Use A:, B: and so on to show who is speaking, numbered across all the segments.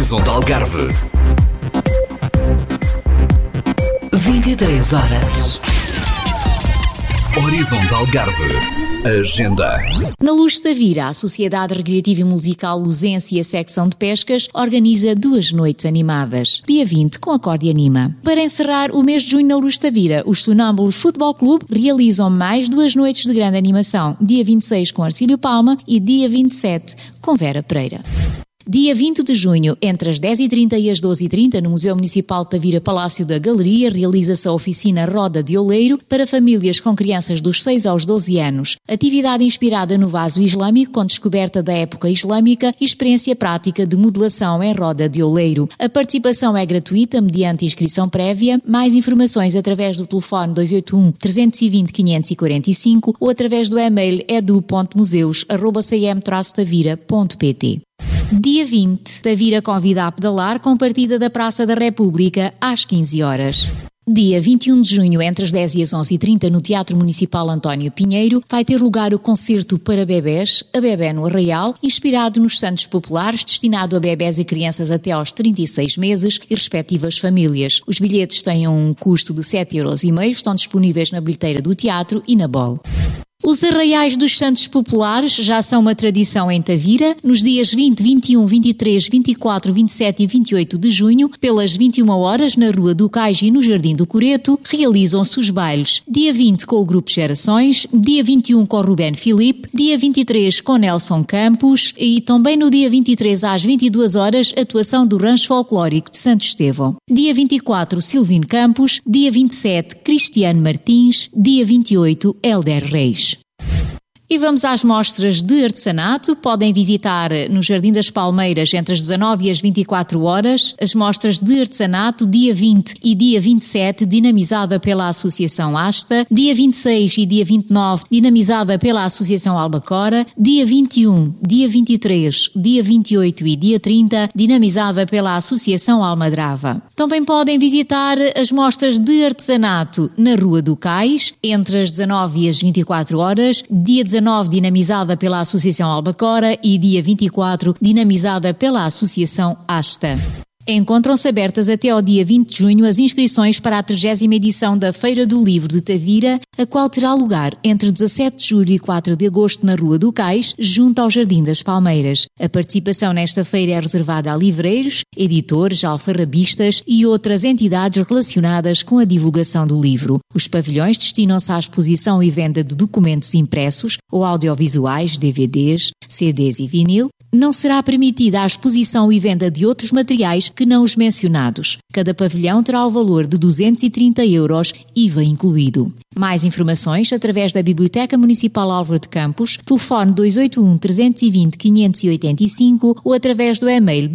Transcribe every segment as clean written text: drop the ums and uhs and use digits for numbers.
A: Horizonte Algarve. 23 horas. Horizonte Algarve. Agenda.
B: Na Luz de Tavira, a Sociedade Recreativa e Musical Luzense e a Secção de Pescas organiza 2 noites animadas. Dia 20, com Acorde e Anima. Para encerrar o mês de junho na Luz de Tavira, os Sonâmbulos Futebol Clube realizam mais 2 noites de grande animação. Dia 26 com Arcílio Palma e dia 27 com Vera Pereira. Dia 20 de junho, entre as 10h30 e as 12h30, no Museu Municipal de Tavira Palácio da Galeria, realiza-se a oficina Roda de Oleiro para famílias com crianças dos 6 aos 12 anos. Atividade inspirada no vaso islâmico, com descoberta da época islâmica e experiência prática de modelação em roda de oleiro. A participação é gratuita, mediante inscrição prévia. Mais informações através do telefone 281 320 545 ou através do e-mail edu.museus@cm-tavira.pt. Dia 20, Tavira convida a pedalar com partida da Praça da República às 15 horas. Dia 21 de junho, entre as 10 e as 11h30, no Teatro Municipal António Pinheiro, vai ter lugar o concerto para bebés, A Bebé no Arraial, inspirado nos santos populares, destinado a bebés e crianças até aos 36 meses e respectivas famílias. Os bilhetes têm um custo de 7,5€, estão disponíveis na bilheteira do teatro e na BOL. Os Arraiais dos Santos Populares já são uma tradição em Tavira. Nos dias 20, 21, 23, 24, 27 e 28 de junho, pelas 21 horas, na Rua do Cais e no Jardim do Coreto, realizam-se os bailes. Dia 20 com o Grupo Gerações, dia 21 com Rubén Filipe, dia 23 com Nelson Campos e também no dia 23 às 22 horas, atuação do Rancho Folclórico de Santo Estevão. Dia 24, Silvino Campos, dia 27, Cristiano Martins, dia 28, Hélder Reis. E vamos às mostras de artesanato. Podem visitar no Jardim das Palmeiras entre as 19 e as 24 horas as mostras de artesanato dia 20 e dia 27, dinamizada pela Associação Asta, dia 26 e dia 29, dinamizada pela Associação Albacora, dia 21, dia 23, dia 28 e dia 30, dinamizada pela Associação Almadrava. Também podem visitar as mostras de artesanato na Rua do Cais, entre as 19 e as 24 horas, dia 19 dinamizada pela Associação Albacora e dia 24 dinamizada pela Associação Asta. Encontram-se abertas até ao dia 20 de junho as inscrições para a 30ª edição da Feira do Livro de Tavira, a qual terá lugar entre 17 de julho e 4 de agosto na Rua do Cais, junto ao Jardim das Palmeiras. A participação nesta feira é reservada a livreiros, editores, alfarrabistas e outras entidades relacionadas com a divulgação do livro. Os pavilhões destinam-se à exposição e venda de documentos impressos ou audiovisuais, DVDs, CDs e vinil. Não será permitida a exposição e venda de outros materiais que não os mencionados. Cada pavilhão terá o valor de 230€, IVA incluído. Mais informações através da Biblioteca Municipal Álvaro de Campos, telefone 281 320 585 ou através do e-mail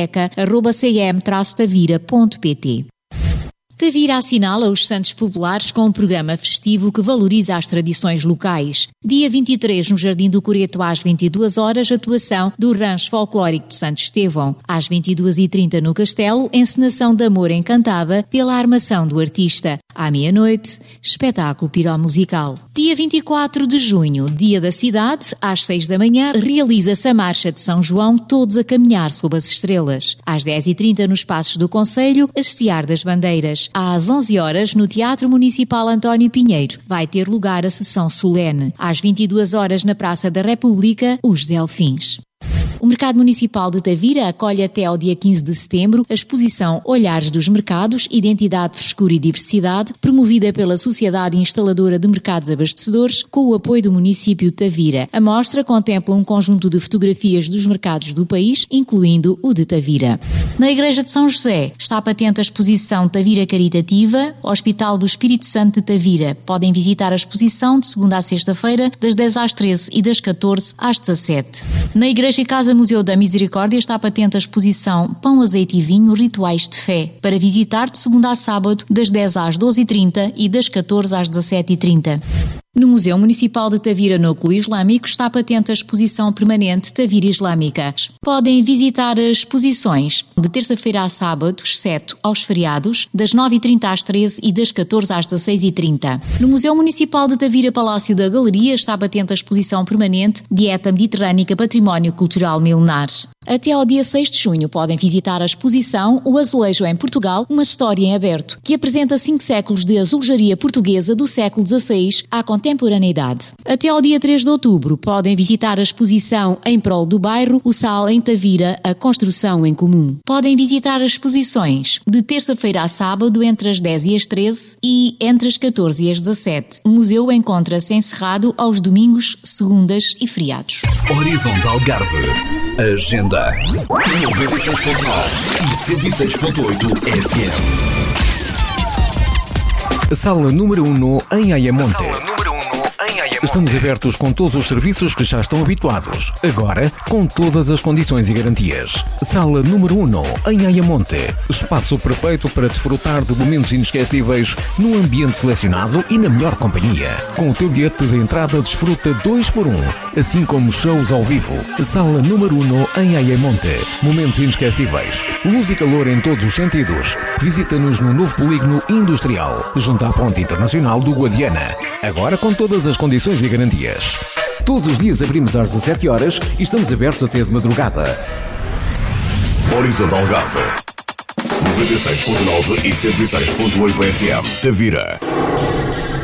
B: biblioteca@cm-tavira.pt. Tavira assinala os Santos Populares com um programa festivo que valoriza as tradições locais. Dia 23, no Jardim do Coreto, às 22 horas, atuação do Rancho Folclórico de Santo Estevão. Às 22h30, no Castelo, encenação de Amor Encantada pela armação do artista. À meia-noite, espetáculo piromusical. Dia 24 de junho, Dia da Cidade, às 6 da manhã, realiza-se a Marcha de São João, todos a caminhar sob as estrelas. Às 10h30, nos Passos do Concelho, a Hastear das Bandeiras. Às 11 horas, no Teatro Municipal António Pinheiro, vai ter lugar a sessão solene. Às 22 horas, na Praça da República, os Delfins. O Mercado Municipal de Tavira acolhe até ao dia 15 de setembro a exposição Olhares dos Mercados, Identidade, Frescura e Diversidade, promovida pela Sociedade Instaladora de Mercados Abastecedores, com o apoio do município de Tavira. A mostra contempla um conjunto de fotografias dos mercados do país, incluindo o de Tavira. Na Igreja de São José está patente a exposição Tavira Caritativa, Hospital do Espírito Santo de Tavira. Podem visitar a exposição de segunda a sexta-feira, das 10 às 13 e das 14 às 17. Na Igreja e Casa Museu da Misericórdia está patente a exposição Pão, Azeite e Vinho, Rituais de Fé, para visitar de segunda a sábado, das 10 às 12h30 e das 14 às 17h30. No Museu Municipal de Tavira Núcleo Islâmico está patente a exposição permanente Tavira Islâmica. Podem visitar as exposições de terça-feira a sábado, exceto aos feriados, das 9h30 às 13 e das 14 às 16h30. No Museu Municipal de Tavira Palácio da Galeria está patente a exposição permanente Dieta Mediterrânica Património Cultural Milenar. Até ao dia 6 de junho podem visitar a exposição O Azulejo em Portugal, uma história em aberto, que apresenta 5 séculos de azulejaria portuguesa do século XVI à contemporaneidade. Até ao dia 3 de outubro podem visitar a exposição Em Prol do Bairro, o Sal em Tavira, a construção em comum. Podem visitar as exposições de terça-feira a sábado entre as 10 e as 13 e entre as 14 e as 17. O museu encontra-se encerrado aos domingos, segundas e feriados.
A: Horizonte Algarve. Agenda 96.9 e 106.8 FM.
C: Sala número 1 em Ayamonte. Estamos abertos com todos os serviços que já estão habituados. Agora, com todas as condições e garantias. Sala número 1 em Ayamonte. Espaço perfeito para desfrutar de momentos inesquecíveis num ambiente selecionado e na melhor companhia. Com o teu bilhete de entrada desfruta 2x1, assim como shows ao vivo. Sala número 1 em Ayamonte. Momentos inesquecíveis. Luz e calor em todos os sentidos. Visita-nos no novo polígono industrial, junto à Ponte Internacional do Guadiana. Agora com todas as condições e garantias. Todos os dias abrimos às 17 horas e estamos abertos até de madrugada.
A: Horizonte Algarve. 96.9 e 106.8 FM. Tavira.